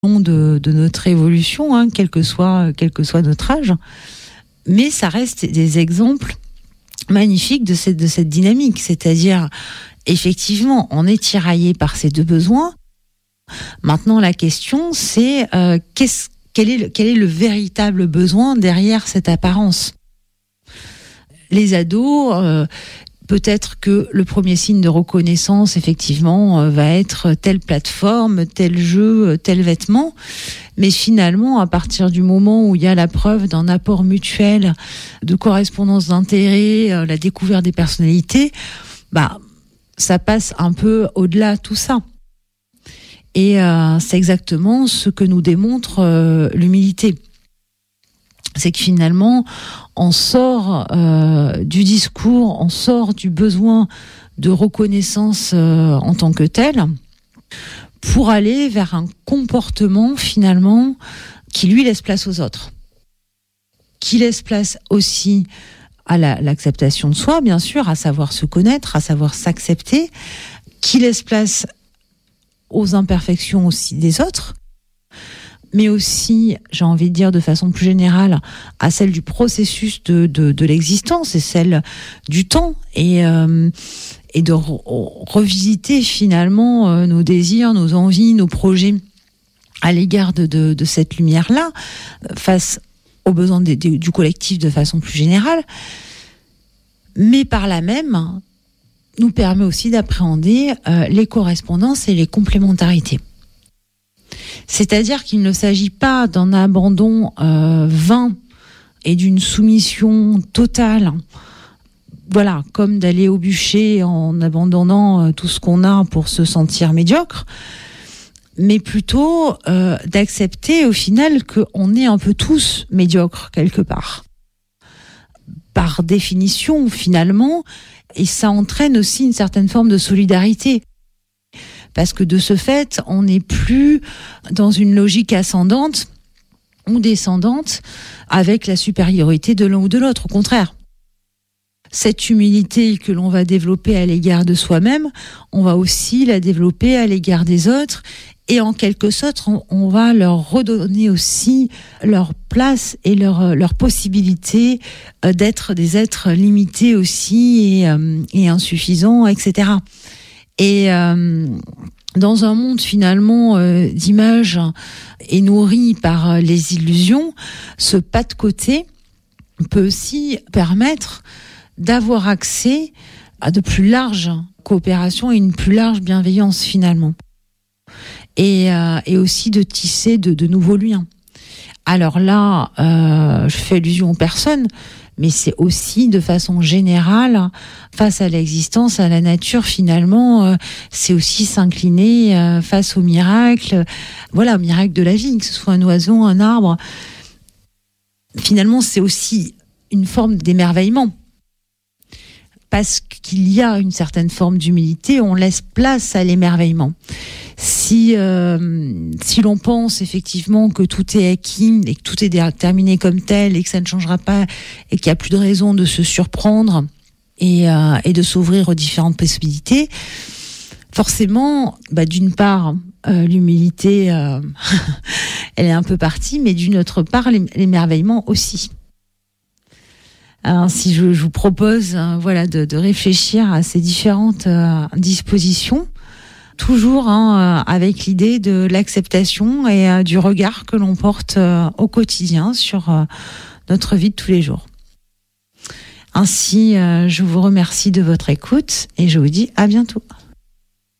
long de notre évolution, hein, quel que soit notre âge. Mais ça reste des exemples magnifiques de cette dynamique. C'est-à-dire, effectivement, on est tiraillé par ces deux besoins. Maintenant, la question, c'est quel est le véritable besoin derrière cette apparence ? Les ados, peut-être que le premier signe de reconnaissance, effectivement, va être telle plateforme, tel jeu, tel vêtement. Mais finalement, à partir du moment où il y a la preuve d'un apport mutuel, de correspondance d'intérêts, la découverte des personnalités, ça passe un peu au-delà de tout ça. Et c'est exactement ce que nous démontre l'humilité. C'est que finalement, on sort du discours, on sort du besoin de reconnaissance en tant que tel, pour aller vers un comportement finalement qui lui laisse place aux autres, qui laisse place aussi à l'acceptation de soi, bien sûr, à savoir se connaître, à savoir s'accepter, qui laisse place aux imperfections aussi des autres, mais aussi, j'ai envie de dire de façon plus générale, à celle du processus de l'existence et celle du temps, et de revisiter finalement nos désirs, nos envies, nos projets à l'égard de cette lumière-là, face aux besoins du collectif de façon plus générale, mais par là même nous permet aussi d'appréhender les correspondances et les complémentarités. C'est-à-dire qu'il ne s'agit pas d'un abandon vain et d'une soumission totale, voilà, comme d'aller au bûcher en abandonnant tout ce qu'on a pour se sentir médiocre, mais plutôt d'accepter au final qu'on est un peu tous médiocres quelque part. Par définition, finalement, et ça entraîne aussi une certaine forme de solidarité. Parce que de ce fait, on n'est plus dans une logique ascendante ou descendante avec la supériorité de l'un ou de l'autre. Au contraire, cette humilité que l'on va développer à l'égard de soi-même, on va aussi la développer à l'égard des autres. Et en quelque sorte, on va leur redonner aussi leur place et leur possibilité d'être des êtres limités aussi et insuffisants, etc. Et dans un monde finalement d'images et nourri par les illusions, ce pas de côté peut aussi permettre d'avoir accès à de plus larges coopérations et une plus large bienveillance finalement. Et aussi de tisser de nouveaux liens. Alors là, je fais allusion aux personnes, mais c'est aussi de façon générale, face à l'existence, à la nature, finalement, c'est aussi s'incliner face au miracle, voilà, au miracle de la vie, que ce soit un oiseau, un arbre. Finalement, c'est aussi une forme d'émerveillement. Parce qu'il y a une certaine forme d'humilité, on laisse place à l'émerveillement. Si l'on pense effectivement que tout est acquis et que tout est déterminé comme tel et que ça ne changera pas et qu'il n'y a plus de raison de se surprendre et de s'ouvrir aux différentes possibilités, forcément, d'une part, l'humilité, elle est un peu partie, mais d'une autre part, l'émerveillement aussi. Si je vous propose de réfléchir à ces différentes dispositions, toujours avec l'idée de l'acceptation et du regard que l'on porte au quotidien sur notre vie de tous les jours. Ainsi, je vous remercie de votre écoute et je vous dis à bientôt.